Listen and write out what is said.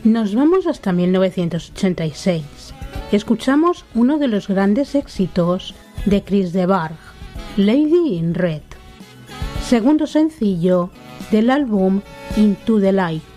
Nos vamos hasta 1986 y escuchamos uno de los grandes éxitos de Chris de Burgh, Lady in Red, segundo sencillo del álbum Into the Light.